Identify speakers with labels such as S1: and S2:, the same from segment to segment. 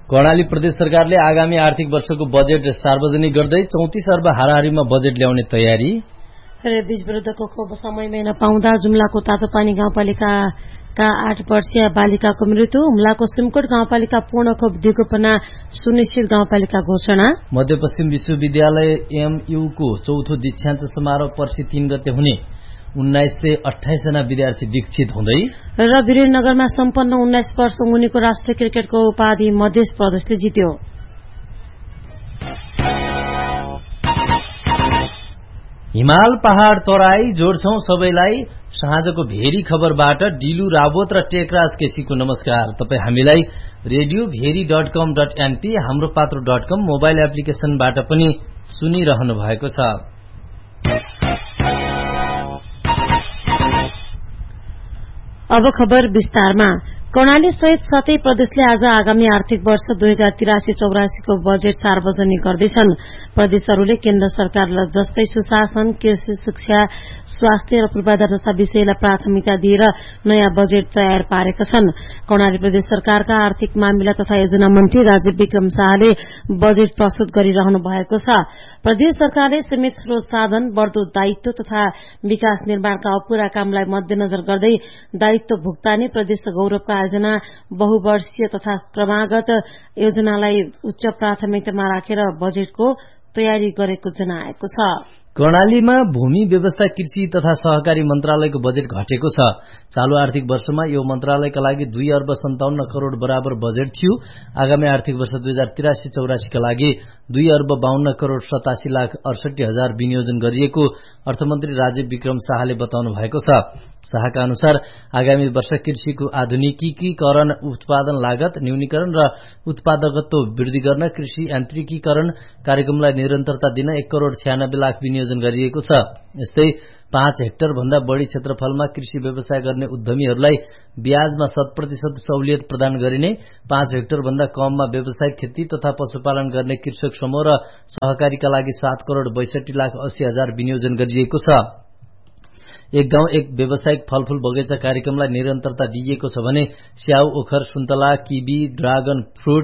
S1: कर्णाली प्रदेश सरकारले आगामी आर्थिक वर्षको बजेट सार्वजनिक गर्दै 34 अर्ब हाराहारीमा बजेट ल्याउने तयारी।
S2: रेबिज विरुद्धको खोप समयमै नपाउँदा जुम्लाको तातोपानी गाउँपालिकाका 8 वर्षीय बालिकाको मृत्यु। हुम्लाको सिमकोट गाउँपालिका पूर्ण खोप दिगोपना सुनिश्चित गाउँपालिका घोषणा।
S1: मध्यपश्चिम विश्वविद्यालय एमयू को चौथो दीक्षान्त समारोह पर्सि 3 गते हुने। 1928 जना विद्यार्थी दीक्षित हुँदै।
S2: र वीरेन्द्रनगरमा सम्पन्न 19 वर्ष मुनिको राष्ट्रिय क्रिकेटको उपाधि मध्य प्रदेशले जित्यो।
S1: हिमाल पहाड़ तराई जोड्छौं सबैलाई। साँझको भेरी खबरबाट डिलु रावत र टेकराज केसीको नमस्कार। तपाई हामीलाई radioveri.com.np हाम्रो पात्रो.com मोबाइल एप्लिकेशनबाट पनि सुनिरहनु भएको छ।
S2: अब खबर विस्तारमा। कर्णाली सहित 7 प्रदेशले आज आगामी आर्थिक वर्ष 2083-84 को बजेट सार्वजनिक गर्दैछन्। प्रदेशहरूले केन्द्र सरकार जस्तै सुशासन, कृषि, शिक्षा, स्वास्थ्य र पूर्वाधार जस्ता विषयलाई प्राथमिकता दिएर नयाँ बजेट तयार पारेका छन्। कर्णाली प्रदेश सरकारका आर्थिक मामिला तथा योजना मन्त्री राजीव विक्रम शाहले बजेट प्रस्तुत गरिरहनु भएको छ। प्रदेश सरकारले सीमित स्रोत साधन, बढ़दो दायित्व तथा विकास निर्माणका अपूरा कामलाई मध्यनजर गर्दै दायित्व भुक्तानी, प्रदेश गौरवका आयोजना, बहुवर्षीय तथा क्रमागत योजनालाई उच्च प्राथमिकतामा राखेर बजेटको तयारी गरेको जनाएको छ।
S1: कर्णालीमा भूमि व्यवस्था, कृषि तथा सहकारी मन्त्रालयको बजेट घटेको छ। चालू आर्थिक वर्षमा यो मन्त्रालयका लागि 2 अर्ब 57 करोड़ बराबर बजेट थियो। आगामी आर्थिक वर्ष 2083-84 का लागि 2 अर्ब 52 करोड़ 87 लाख 68 हजार विनियोजन गरिएको अर्थमन्त्री राजीव विक्रम शाहले बताउनु भएको छ। शाहका अनुसार आगामी वर्ष कृषिको आधुनिकीकरण, उत्पादन लागत न्यूनीकरण र उत्पादकत्व वृद्धि गर्न कृषि यान्त्रिकीकरण कार्यक्रमलाई निरन्तरता दिन 1 करोड़ 96 लाख विनियोजन गरिएको छ। यस्तै 5 हेक्टर भन्दा बढ़ी क्षेत्रफलमा कृषि व्यवसाय गर्ने उद्यमीहरूलाई ब्याजमा 100% सहुलियत प्रदान गरिने, 5 हेक्टर भन्दा कममा व्यावसायिक खेती तथा पशुपालन गर्ने कृषक समूह र सहकारीका लागि 7 करोड़ 62 लाख 80 हजार विनियोजन गरिएको छ। एक गाउँ एक व्यावसायिक फलफूल बगैँचा कार्यक्रमलाई निरन्तरता दिइएको छ भने स्याउ, ओखर, सुन्तला, किवी, ड्रागन फ्रूट,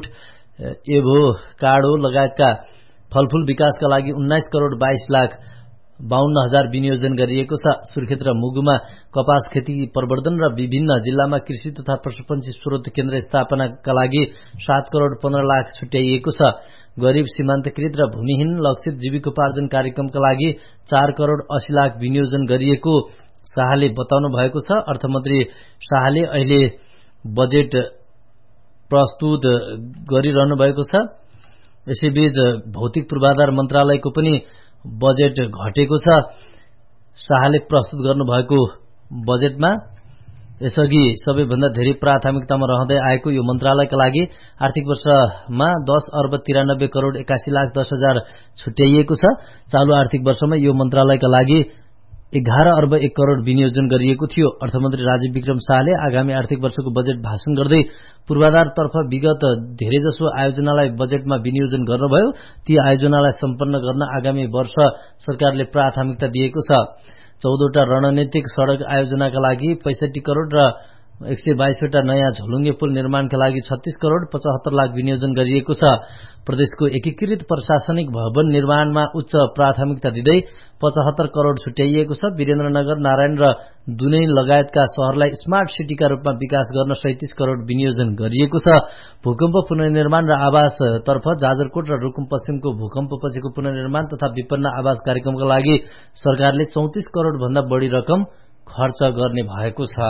S1: एभोकाडो लगायतका फलफूल विकासका लागि 19 करोड़ 22 लाख 52 हजार विनियोजन गरिएको छ। सुर्खेत र मुगुमा कपास खेती प्रवर्धन र विभिन्न जिल्लामा कृषि तथा पशुपन्छी स्रोत केन्द्र स्थापनाका लागि 7 करोड़ 15 लाख छुट्याइएको छ। गरीब, सीमान्तकृत र भूमिहीन लक्षित जीविकोपार्जन कार्यक्रमका लागि 4 करोड़ 80 लाख विनियोजन गरिएको शाहले बताउनु भएको छ। अर्थमन्त्री शाहले अहिले बजेट प्रस्तुत गरिरहनु भएको छ। यसैबीच भौतिक पूर्वाधार मन्त्रालयको पनि बजेट घटेको छ। शाहले प्रस्तुत गर्नुभएको बजेटमा यसअघि सबैभन्दा धेरै प्राथमिकतामा रहँदै आएको यो मन्त्रालयका लागि आर्थिक वर्षमा 10 अर्ब 93 करोड़ 81 लाख 10 हजार छुट्याइएको छ। चालू आर्थिक वर्षमा यो मन्त्रालयका लागि 11 अर्ब 1 करोड़ विनियोजन गरिएको थियो। अर्थमन्त्री राजीव विक्रम शाहले आगामी आर्थिक वर्षको बजेट भाषण गर्दै पूर्वाधारतर्फ विगत धेरैजसो आयोजनालाई बजेटमा विनियोजन गर्नुभयो। ती आयोजनालाई सम्पन्न गर्न आगामी वर्ष सरकारले प्राथमिकता दिएको छ। 14 वटा रणनीतिक सड़क आयोजनाका लागि 65 करोड़ र 122 वटा नयाँ झोलुङ्गे पुल निर्माणका लागि 36 करोड़ 75 लाख विनियोजन गरिएको छ। प्रदेशको एकीकृत प्रशासनिक भवन निर्माणमा उच्च प्राथमिकता दिँदै 75 करोड़ छुट्याइएको छ। वीरेन्द्रनगर, नारायण र दुनै लगायतका शहरलाई स्मार्ट सिटीका रूपमा विकास गर्न 37 करोड़ विनियोजन गरिएको छ। भूकम्प पुनर्निर्माण र आवास तर्फ जाजरकोट र रुकुम पश्चिमको भूकम्पपछिको पुनर्निर्माण तथा विपन्न आवास कार्यक्रमका लागि सरकारले 34 करोड़ भन्दा बढ़ी रकम खर्च गर्ने भएको छ।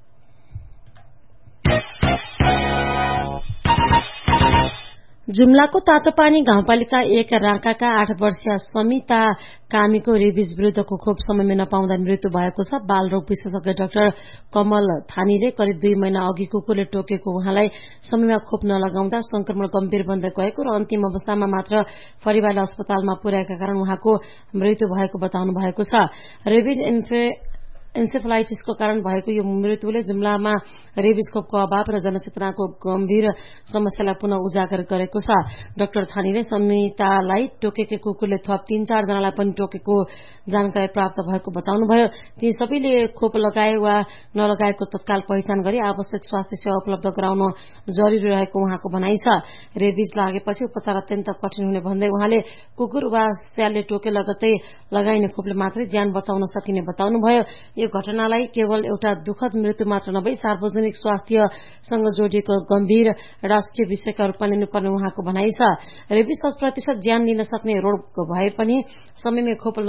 S2: जुम्लाको तातोपानी गाउँपालिका 1 राँकाका 8 वर्षीय समिता कामीको रेबिज विरुद्धको खोप समयमा नपाउँदा मृत्यु भएको छ। बाल रोग विशेषज्ञ डाक्टर कमल थानीले करिब 2 महिना अघि कुकुरले टोकेको उहाँलाई समयमा खोप नलगाउँदा संक्रमण गम्भीर बन्दै गएको र अन्तिम अवस्थामा मात्र परिवारले अस्पतालमा पुर्याएका कारण उहाँको मृत्यु भएको बताउनु भएको छ। एन्सेफलाइटिसको कारण भएको यो मृत्युले जुम्लामा रेबिस खोपको अभाव र जनचेतनाको गम्भीर समस्यालाई पुनः उजागर गरेको छ। डाक्टर थानीले समितालाई टोकेको कुकुरले थप 3-4 जनालाई पनि टोकेको जानकारी प्राप्त भएको बताउनुभयो। ती सबैले खोप लगाए वा नलगाएको तत्काल पहिचान गरी आवश्यक स्वास्थ्य सेवा उपलब्ध गराउन जरुरी रहेको उहाँको भनाइ छ। रेबिस लागेपछि उपचार अत्यन्त कठिन हुने भन्दै उहाँले कुकुर वा स्यालले टोके लगत्तै लगाइने खोपले मात्रै ज्यान बचाउन सकिने बताउनुभयो। यो घटनालाई केवल एउटा दुःखद मृत्यु मात्र नभई सार्वजनिक स्वास्थ्यसँग जोडिएको गम्भीर राष्ट्रिय विषयका रूपमा लिनुपर्ने उहाँको भनाइ छ। रेबिस 100% ज्यान लिन सक्ने रोग भए पनि समयमै खोप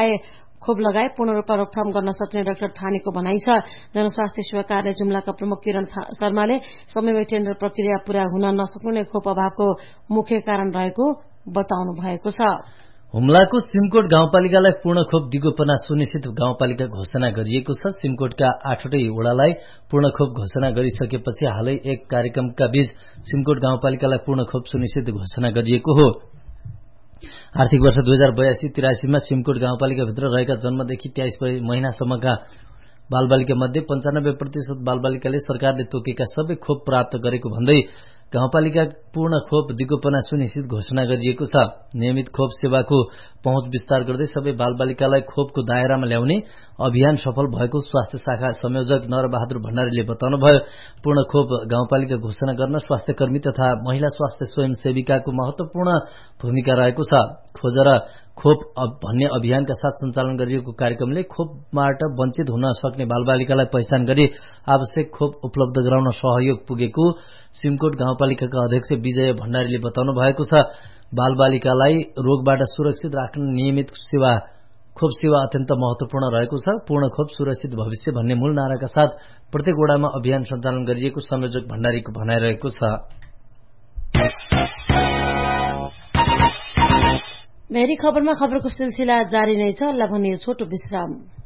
S2: लगाए पूर्ण रूपमा रोकथाम गर्न सक्ने डाक्टर थानीको भनाइ छ। जनस्वास्थ्य सेवा कार्यालय जुम्लाका प्रमुख किरण शर्माले समयमै टेन्डर प्रक्रिया पूरा हुन नसक्नु नै खोप अभावको मुख्य कारण रहेको बताउनु भएको छ।
S1: हुम्लाको सिमकोट गाउँपालिकालाई पूर्ण खोप दिगोपना सुनिश्चित गाउँपालिका घोषणा गरिएको छ। सिमकोटका 8वटै वडालाई पूर्ण खोप घोषणा गरिसकेपछि हालै एक कार्यक्रमका बीच सिमकोट गाउँपालिकालाई पूर्ण खोप सुनिश्चित घोषणा गरिएको हो। आर्थिक वर्ष 2082-83 मा सिमकोट गाउँपालिकाभित्र रहेका जन्मदेखि 23 महिनासम्मका बालबालिका मध्ये 95% बालबालिकाले सरकारले तोकेका सबै खोप प्राप्त गरेको भन्दै गाउँपालिका पूर्ण खोप दिगोपना सुनिश्चित घोषणा गरिएको छ। नियमित खोप सेवाको पहुँच विस्तार गर्दै सबै बालबालिकालाई खोपको दायरामा ल्याउने अभियान सफल भएको स्वास्थ्य शाखा संयोजक नरबहादुर भण्डारीले बताउनुभयो। पूर्ण खोप गाउँपालिका घोषणा गर्न स्वास्थ्यकर्मी तथा महिला स्वास्थ्य स्वयंसेविकाको महत्वपूर्ण भूमिका रहेको छ। खोजेर खोप भन्ने अभियानका साथ सञ्चालन गरिएको कार्यक्रमले खोपबाट वञ्चित हुन सक्ने बालबालिकालाई पहिचान गरी आवश्यक खोप उपलब्ध गराउन सहयोग पुगेको सिमकोट गाउँपालिकाका अध्यक्ष विजय भण्डारीले बताउनु भएको छ। बालबालिकालाई रोगबाट सुरक्षित राख्न नियमित खोप सेवा अत्यन्त महत्वपूर्ण रहेको छ। पूर्ण खोप सुरक्षित भविष्य भन्ने मूल नाराका साथ प्रत्येक वडामा अभियान सञ्चालन गरिएको संयोजक भण्डारीको भनाइरहेको छ।
S2: भेरी खबरमा खबरको सिलसिला जारी नै छ। ल भने छोटो विश्राम।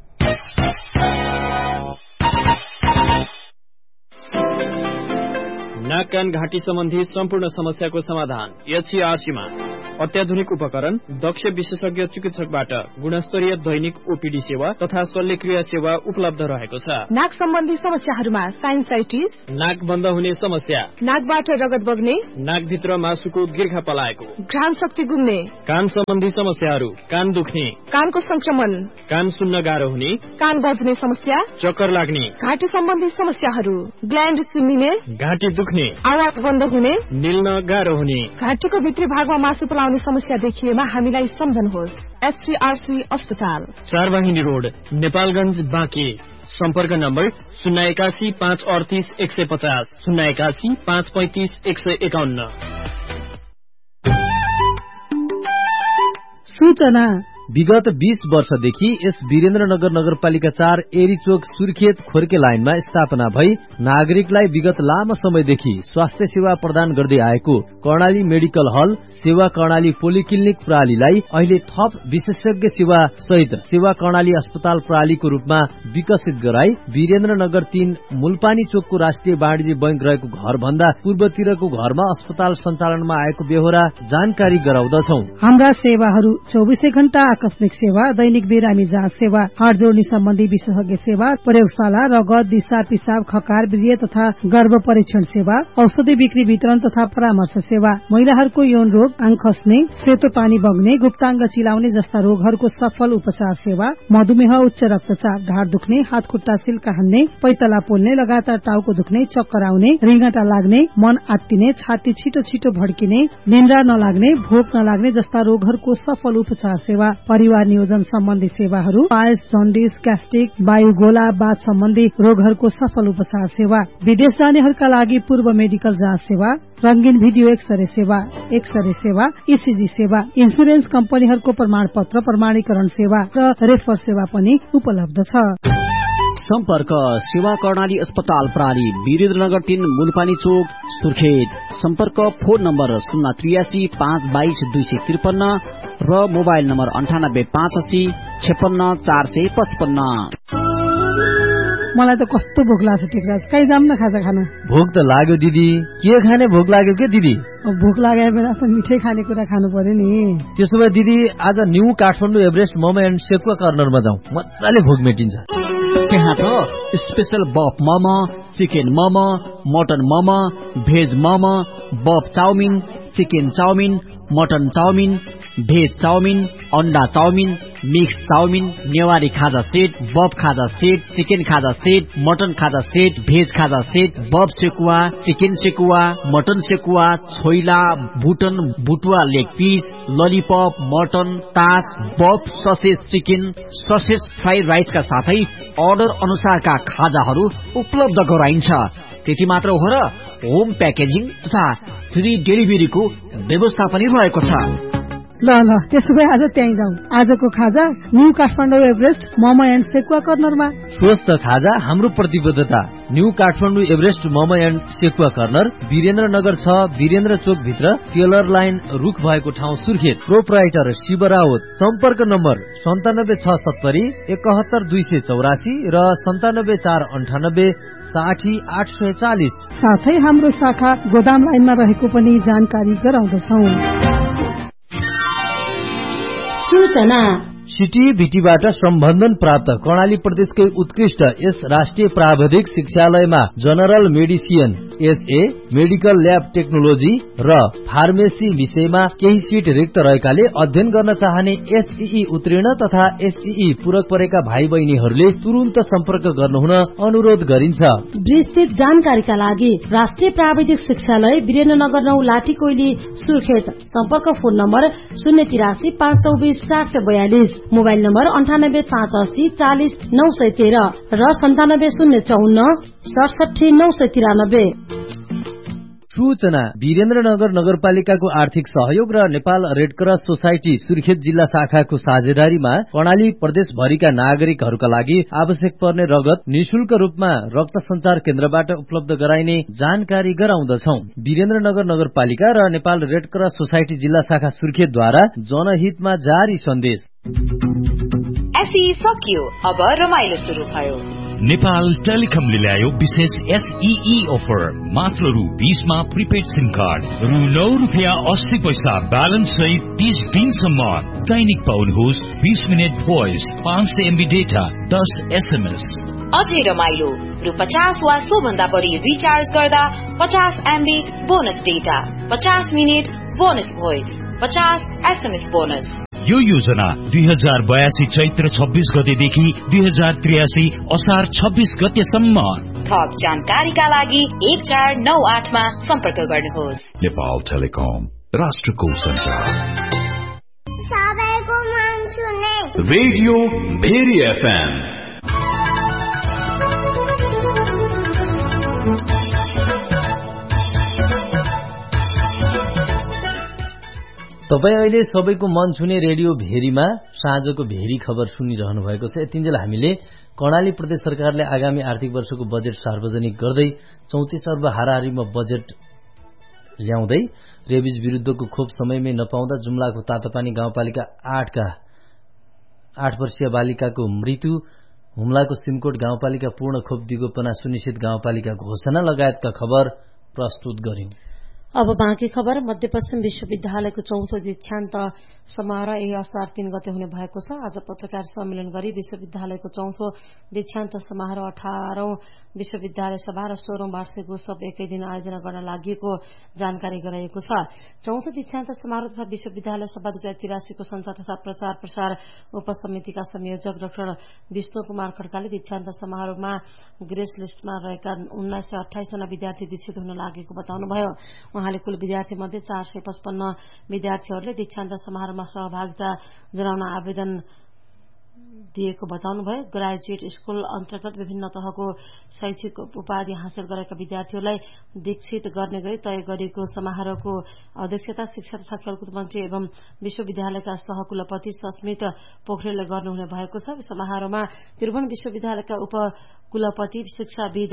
S3: नाक कान घाँटी सम्बन्धी सम्पूर्ण समस्याको समाधान एचसीआरसीमा अत्याधुनिक उपकरण, दक्ष विशेषज्ञ चिकित्सकबाट गुणस्तरीय दैनिक ओपीडी सेवा तथा शल्यक्रिया सेवा उपलब्ध रहेको छ।
S4: नाक सम्बन्धी समस्याहरूमा साइनसाइटिस,
S3: नाक बन्द हुने समस्या,
S4: नाकबाट रगत बग्ने,
S3: नाकभित्र मासुको गिर्खा पलाएको,
S4: घ्राण शक्ति गुम्ने,
S3: कान सम्बन्धी समस्याहरू, कान दुख्ने,
S4: कानको संक्रमण,
S3: कान सुन्न गाह्रो हुने,
S4: कान बज्ने समस्या,
S3: चक्कर लाग्ने,
S4: घाँटी सम्बन्धी समस्याहरू, ग्ल्यान्ड सुन्निने,
S3: घाँटी दुख्ने,
S4: आवाज बन्द हुने,
S3: निल्न गाह्रो हुने,
S4: घाँटीको भित्री भागमा मासु पलाउने समस्या देखिएमा हामीलाई सम्झनुहोस्। एचसीआरसी अस्पताल,
S3: 4 वाहिनी रोड, नेपालगञ्ज, बाँके। सम्पर्क नम्बर 081 538 150, 081 535 151।
S2: सूचना
S1: विगत 20 वर्षदेखि यस वीरेन्द्रनगर नगरपालिका 4 एरीचोक सुर्खेत खोर्के लाइनमा स्थापना भई नागरिकलाई विगत लामो समयदेखि स्वास्थ्य सेवा प्रदान गर्दै आएको कर्णाली मेडिकल हल सेवा कर्णाली पोलिक्लिनिक प्रणालीलाई अहिले थप विशेषज्ञ सेवा सहित सेवा कर्णाली अस्पताल प्रणालीको रूपमा विकसित गराई वीरेन्द्रनगर 3 मुलपानी चोकको राष्ट्रिय वाणिज्य बैंक रहेको घर भन्दा पूर्वतिरको घरमा अस्पताल सञ्चालनमा आएको बेहोरा जानकारी गराउँदछौ।
S5: हाम्रा सेवाहरू 24 घण्टा आकस्मिक सेवा, दैनिक बिरामी जाँच सेवा, हाड जोड्ने सम्बन्धी विशेषज्ञ सेवा, प्रयोगशाला, रगत, दिशा पिसाब, खकार, वीर्य तथा गर्भ परीक्षण सेवा, औषधि बिक्री वितरण तथा परामर्श सेवा, महिलाहरूको यौन रोग, आँख खस्ने, सेतो पानी बग्ने, गुप्ताङ्ग चिलाउने जस्ता रोगहरूको सफल उपचार सेवा, मधुमेह, उच्च रक्तचाप, ढाड दुख्ने, हात खुट्टा सिल्का हान्ने, पैतला पोल्ने, लगातार टाउको दुख्ने, चक्कर आउने, रिङ्गटा लाग्ने, मन आत्तिने, छाती छिटो छिटो भड्किने, निन्द्रा नलाग्ने, भोक नलाग्ने जस्ता रोगहरूको सफल उपचार सेवा, परिवार नियोजन सम्बन्धी सेवाहरू, पायस, जन्डिस, ग्यास्ट्रिक, वायुगोला, बाथ सम्बन्धी रोगहरूको सफल उपचार सेवा, विदेश जानेहरूका लागि पूर्व मेडिकल जाँच सेवा, रंगीन भिडियो एक्सरे सेवा, ईसीजी सेवा, इन्सुरेन्स कम्पनीहरूको प्रमाणपत्र प्रमाणीकरण सेवा र रेफर सेवा पनि उपलब्ध छ।
S6: सम्पर्क सेवा कर्णाली अस्पताल प्रणाली वीरेन्द्रनगर 3 मुलपानी चोक सुर्खेत। सम्पर्क फोन नम्बर 083 522 253 र मोबाइल नम्बर 98 580 56 455।
S5: मलाई त कस्तो भोक लाग्छ टेकराज, कहीँ जाम न खाजा खान।
S1: भोक त लाग्यो दिदी, के खाने भोक लाग्यो के दिदी?
S5: भोक लागेको बेला त मिठै खानेकुरा खानु पर्यो नि।
S1: त्यसो भए दिदी आज new Kathmandu Everest momo and sekuwa कर्नरमा जाउँ, मजाले भोक मेटिन्छ।
S6: त्यहाँ त स्पेशल बफ momo, chicken momo, mutton momo, veg momo, बफ chowmein, chicken chowmein, mutton chowmein, veg chowmein, अन्डा चाउमिन, मिक्स चाउमिन, नेवारी खाजा सेट, बफ खाजा सेट, चिकन खाजा सेट, मटन खाजा सेट, भेज खाजा सेट, बफ sekuwa, chicken sekuwa, mutton sekuwa, choila, बुटन बुटुवा leg piece, lollipop, mutton, तास, बफ ससेज चिकन, ससेज फ्राइड राइसका साथै order अनुसारका खाजाहरू उपलब्ध गराइन्छ। त्यति मात्र हो र होम प्याकेजिङ तथा फ्री डेलिभरीको व्यवस्था पनि रहेको छ।
S5: ल त्यसो भए आज त्यहीँ जाउँ। आजको खाजा new Kathmandu Everest momo and sekuwa कर्नरमा।
S1: स्वस्थ खाजा हाम्रो प्रतिबद्धता। New Kathmandu Everest momo and sekuwa corner Birendranagar 6 Birendra चोक भित्र टेलर लाइन रुख भएको ठाउँ सुर्खेत। प्रोप्राइटर शिव रावत। सम्पर्क नम्बर 97670 71284 र 97498 60840।
S5: साथै हाम्रो शाखा गोदाम लाइनमा रहेको पनि जानकारी गराउँदछौ।
S2: सूचना
S1: सिटी भिटीबाट सम्बन्धन प्राप्त कर्णाली प्रदेशकै उत्कृष्ट यस राष्ट्रिय प्राविधिक शिक्षालयमा general medicine SA, medical lab technology र फार्मेसी विषयमा केही सिट रिक्त रहेकाले अध्ययन गर्न चाहने एसईई उत्तीर्ण तथा एसईई पूरक परेका भाइ बहिनीहरूले तुरुन्त सम्पर्क गर्नुहुन अनुरोध गरिन्छ।
S2: विस्तृत जानकारीका लागि राष्ट्रिय प्राविधिक शिक्षालय वीरेन्द्रनगर 9 लाठी कोइली सुर्खेत। सम्पर्क फोन नम्बर 083 524 442, मोबाइल नम्बर 98 580 40 913 र 97 054 67 993।
S1: सूचना वीरेन्द्रनगर नगरपालिकाको आर्थिक सहयोग र Nepal red cross society Surkhet जिल्ला शाखाको साझेदारीमा कर्णाली प्रदेशभरिका नागरिकहरूका लागि आवश्यक पर्ने रगत निशुल्क रूपमा रक्त संचार केन्द्रबाट उपलब्ध गराइने जानकारी गराउँदछौ। वीरेन्द्रनगर नगरपालिका र नेपाल रेड क्रस सोसाइटी जिल्ला शाखा सुर्खेतद्वारा जनहितमा जारी सन्देश।
S7: एसई सकियो, अब रमाइलो शुरू भयो।
S8: नेपाल टेलिकमले ल्यायो विशेष एसईई अफर। मात्र रु 20 मा प्रिपेड सिम कार्ड, रु 9 रुपियाँ 80 पैसा ब्यालेन्स सहित 30 दिनसम्म। दैनिक पाउनुहोस् 20 minute voice, 500 MB data, 10 SMS।
S7: अझै रमाइलो, रु 50 वा सो भन्दा बढी रिचार्ज गर्दा 50 MB bonus data, 50 minute bonus voice, 50 SMS bonus.
S8: यो योजना 2082 चैत्र 26 गतेदेखि 2083 असार 26 गतेसम्म।
S7: थप जानकारीका लागि 1498 मा सम्पर्क गर्नुहोस्।
S8: नेपाल टेलिकम, राष्ट्रको संचार।
S9: सबैको मन सुने
S8: रेडियो भेरी FM।
S1: तपाई अहिले सबैको मन छुने रेडियो भेरीमा साँझको भेरी खबर सुनिरहनु भएको छ। यतिन्जेल हामीले कर्णाली प्रदेश सरकारले आगामी आर्थिक वर्षको बजेट सार्वजनिक गर्दै 34 अर्ब हाराहारीमा बजेट ल्याउँदै रेबिज विरुद्धको खोप समयमै नपाउँदा जुम्लाको तातोपानी गाउँपालिका 8 का 8 वर्षीय बालिकाको मृत्यु, हुम्लाको सिमकोट गाउँपालिका पूर्ण खोप दिगोपना सुनिश्चित गाउँपालिका घोषणा लगायतका खबर प्रस्तुत गरिन्।
S2: अब बाँकी खबर। मध्यपश्चिम विश्वविद्यालयको चौथो दीक्षान्त समारोह यही असार 3 गते हुने भएको छ। आज पत्रकार सम्मेलन गरी विश्वविद्यालयको चौथो दीक्षान्त समारोह 18औं विश्वविद्यालय सभा र 16औं वार्षिक उत्सव एकै दिन आयोजना गर्न लागि जानकारी गराइएको छ। चौथो दीक्षान्त समारोह तथा विश्वविद्यालय सभा 2083 को संचार तथा प्रचार प्रसार उपसमितिका संयोजक डाक्टर विष्णु कुमार खड्काले दीक्षान्त समारोहमा ग्रेस लिस्टमा रहेका 1928 जना विद्यार्थी दीक्षित हुन लागेको बताउनुभयो। उहाँले कुल विद्यार्थी मध्ये 455 विद्यार्थीहरूले दीक्षान्त समारोहमा सहभागिता जनाउन आवेदन दिएको बताउनुभयो। ग्रेजुएट स्कूल अन्तर्गत विभिन्न तहको शैक्षिक उपाधि हासिल गरेका विद्यार्थीहरूलाई दीक्षित गर्ने गरी तय गरिएको समारोहको अध्यक्षता शिक्षा तथा खेलकुद मन्त्री एवं विश्वविद्यालयका सहकुलपति सस्मित पोखरेलले गर्नुहुने भएको छ। समारोहमा त्रिभुवन विश्वविद्यालयका उपकुलपति शिक्षाविद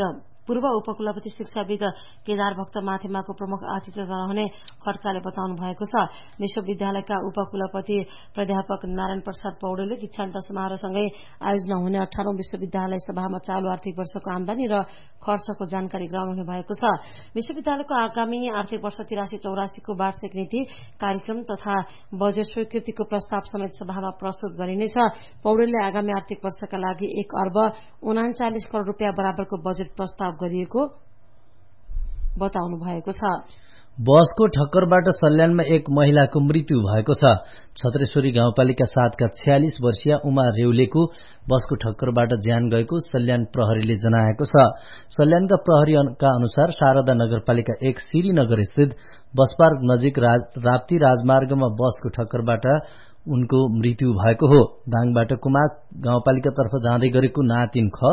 S2: पूर्व उपकुलपति शिक्षाविद केदार भक्त माथेमाको प्रमुख अतिथि रहने खड्काले बताउनु भएको छ। विश्वविद्यालयका उपकुलपति प्राध्यापक नारायण प्रसाद पौडेलले दीक्षान्त समारोहसँगै आयोजना हुने 18औं विश्वविद्यालय सभामा चालू आर्थिक वर्षको आमदानी र खर्चको जानकारी गराउनु भएको छ। विश्वविद्यालयको आगामी आर्थिक वर्ष 83-84 को वार्षिक नीति कार्यक्रम तथा बजेट स्वीकृतिको प्रस्ताव समेत सभामा प्रस्तुत गरिनेछ। पौडेलले आगामी आर्थिक वर्षका लागि 1 अर्ब 39 करोड़ रूपियाँ बराबरको बजेट प्रस्ताव गरिएको बताउनु भएको छ।
S1: बसको ठक्करबाट सल्यानमा एक महिलाको मृत्यु भएको छ। छत्रेश्वरी गाउँपालिका 7 का 46 वर्षीय उमा रेउलेको बसको ठक्करबाट ज्यान गएको सल्यान प्रहरीले जनाएको छ। सल्यानका प्रहरीका अनुसार शारदा नगरपालिका 1 श्रीनगर स्थित बस पार्क नजिक राप्ती राजमार्गमा बसको ठक्करबाट उनको मृत्यु भएको हो। दाङबाट कुमाक गाउँपालिकातर्फ जाँदै गरेको ना3 ख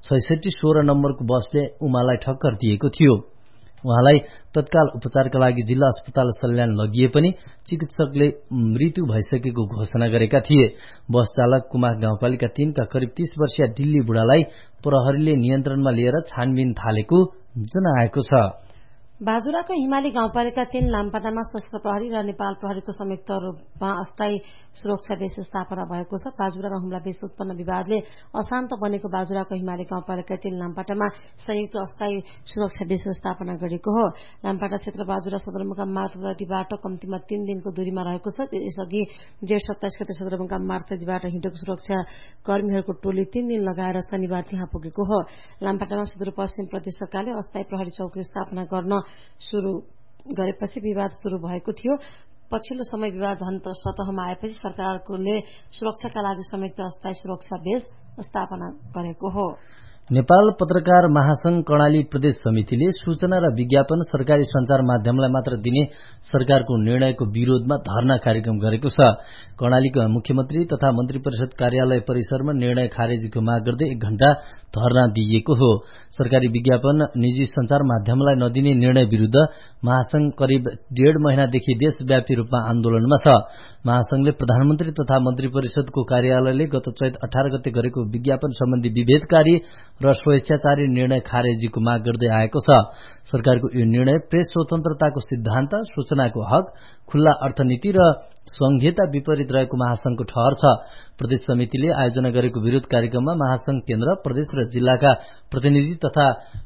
S1: 6616 नम्बरको बसले उमालाई ठक्कर दिएको थियो। उहाँलाई तत्काल उपचारका लागि जिल्ला अस्पताल सल्यान लगिए पनि चिकित्सकले मृत्यु भइसकेको घोषणा गरेका थिए। बस चालक कुमाक गाउँपालिका 3 का करिब 30 वर्षीय दिल्ली बुढालाई प्रहरीले नियन्त्रणमा लिएर छानबिन थालेको जनाएको छ।
S2: बाजुराको हिमाली गाउँपालिका 3 लामपाटामा सशस्त्र प्रहरी र नेपाल प्रहरीको संयुक्त रूपमा अस्थायी सुरक्षा बेस स्थापना भएको छ। बाजुरा र हुम्ला बेस उत्पन्न विवादले अशान्त बनेको बाजुराको हिमाली गाउँपालिका 3 लामपाटामा संयुक्त अस्थायी सुरक्षा बेस स्थापना गरेको हो। लामपाटा क्षेत्र बाजुरा सदरमुकाम मार्गबाट कम्तीमा 3 दिनको दूरीमा रहेको छ। यसअघि जेठ 27 गते सदरमुकाम मार्गबाट हिँडेको सुरक्षा कर्मीहरूको टोली 3 दिन लगाएर शनिबार त्यहाँ पुगेको हो। लामपाटामा सुदूरपश्चिम प्रदेश सरकारले अस्थायी प्रहरी चौकी स्थापना गर्न शुरू गरेपछि विवाद शुरू भएको थियो। पछिल्लो समय विवाद झन् सतहमा आएपछि सरकारले सुरक्षाका लागि संयुक्त अस्थायी सुरक्षा बेस स्थापना गरेको हो।
S1: नेपाल पत्रकार महासंघ कर्णाली प्रदेश समितिले सूचना र विज्ञापन सरकारी संचार माध्यमलाई मात्र दिने सरकारको निर्णयको विरोधमा धरना कार्यक्रम गरेको छ। कर्णालीका मुख्यमन्त्री तथा मन्त्री परिषद कार्यालय परिसरमा निर्णय खारेजीको माग गर्दै 1 घण्टा धरना दिइएको हो। सरकारी विज्ञापन निजी संचार माध्यमलाई नदिने निर्णय विरुद्ध महासंघ करिब 1.5 महिनादेखि देशव्यापी रूपमा आन्दोलनमा छ। महासंघले प्रधानमन्त्री तथा मन्त्री परिषदको कार्यालयले गत चैत 18 गते गरेको विज्ञापन सम्बन्धी विभेदकारी र स्वेच्छाचारी निर्णय खारेजीको माग गर्दै आएको छ। सरकारको यो निर्णय प्रेस स्वतन्त्रताको सिद्धान्त, सूचनाको हक, खुल्ला अर्थनीति र संघीयता विपरीत रहेको महासंघको ठहर छ। प्रदेश समितिले आयोजना गरेको विरोध कार्यक्रममा महासंघ केन्द्र, प्रदेश र जिल्लाका प्रतिनिधि तथा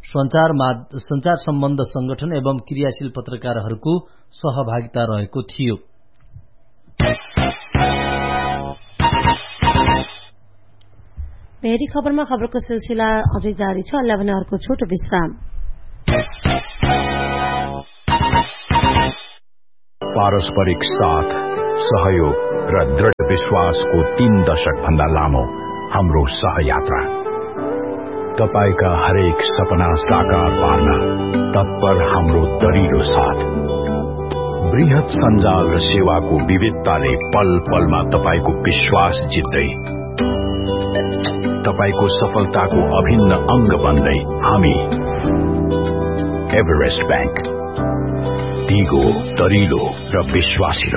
S1: संचार सम्बन्ध संगठन एवं क्रियाशील पत्रकारहरूको सहभागिता रहेको थियो।
S2: भेरी खबरमा खबरको सिलसिला अझै जारी छ। अहिले भने अर्को छोटो विश्राम।
S9: पारस्परिक साथ, सहयोग र दृढ विश्वासको 3 दशक भन्दा लामो हाम्रो सहयात्रा। तपाईका हरेक सपना साकार पार्न तत्पर हाम्रो दरिलो साथ। बृहत सञ्जाल र सेवाको विविधताले पल पलमा तपाईको विश्वास जित्दै, तपाईको सफलताको अभिन्न अंग बन्दै हामी एभरेस्ट बैंक, दिगो, दरिलो र विश्वासिलो।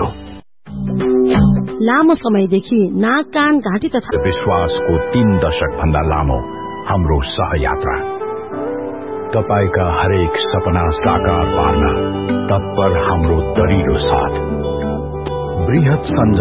S2: लामो समयदेखि नाक, कान, घाँटी तथा
S9: विश्वासको 3 दशक भन्दा लामो हाम्रो सहयात्रा। तपाईका हरेक सपना साकार पार्न तत्पर हाम्रो दरिलो साथ। बृहत